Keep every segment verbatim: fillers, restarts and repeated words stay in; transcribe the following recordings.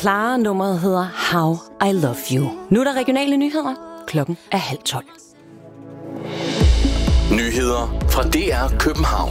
Clara. Nummeret hedder How I Love You. Nu er der regionale nyheder. Klokken er halv tolv. Nyheder fra D R København.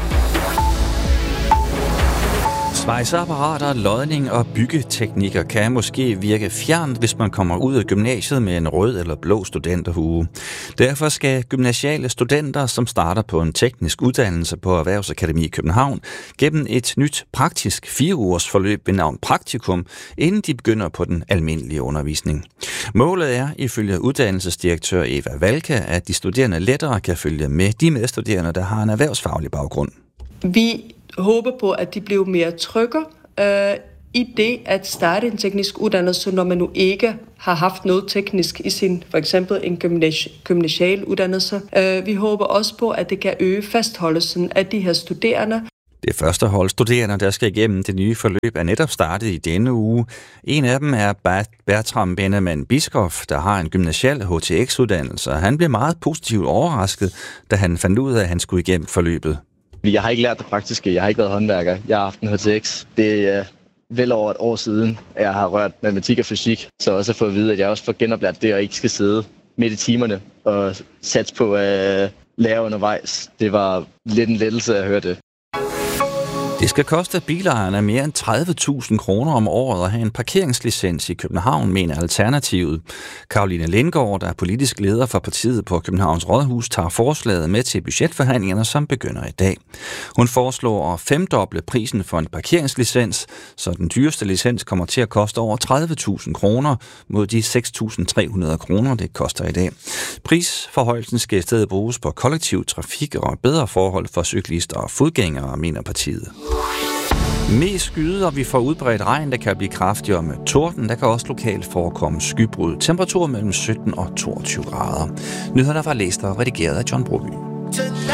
Svejseapparater, lodning og byggeteknikker kan måske virke fjernt, hvis man kommer ud af gymnasiet med en rød eller blå studenterhue. Derfor skal gymnasiale studenter, som starter på en teknisk uddannelse på Erhvervsakademi i København, gennem et nyt praktisk fire ugers forløb ved navn Praktikum, inden de begynder på den almindelige undervisning. Målet er, ifølge uddannelsesdirektør Eva Valka, at de studerende lettere kan følge med de medstuderende, der har en erhvervsfaglig baggrund. Vi håber på, at de bliver mere trygge øh, i det at starte en teknisk uddannelse, når man nu ikke har haft noget teknisk i sin, for eksempel en gymnasial uddannelse. Øh, vi håber også på, at det kan øge fastholdelsen af de her studerende. Det første hold studerende, der skal igennem det nye forløb, er netop startet i denne uge. En af dem er Bertram Benjamin Biskoff, der har en gymnasial H T X-uddannelse. Han blev meget positivt overrasket, da han fandt ud af, at han skulle igennem forløbet. Jeg har ikke lært det praktiske. Jeg har ikke været håndværker. Jeg har haft en H T X. Det er vel over et år siden, at jeg har rørt matematik og fysik. Så også at få at vide, at jeg også får genoplært det, og ikke skal sidde midt i timerne og satse på at lære undervejs. Det var lidt en lettelse at høre det. Det skal koste bilejerne mere end tredive tusind kroner om året at have en parkeringslicens i København, mener Alternativet. Caroline Lindgaard, der er politisk leder for partiet på Københavns Rådhus, tager forslaget med til budgetforhandlingerne, som begynder i dag. Hun foreslår at femdoble prisen for en parkeringslicens, så den dyreste licens kommer til at koste over tredive tusind kroner mod de seks tusind tre hundrede kroner, det koster i dag. Prisforhøjelsen skal i stedet bruges på kollektiv trafik og bedre forhold for cyklister og fodgængere, mener partiet. Mest skyde, og vi får udbredt regn, der kan blive kraftigere med torden. Der kan også lokalt forekomme skybrud. Temperatur mellem sytten og toogtyve grader. Nyhederne var læst og redigeret af John Broby.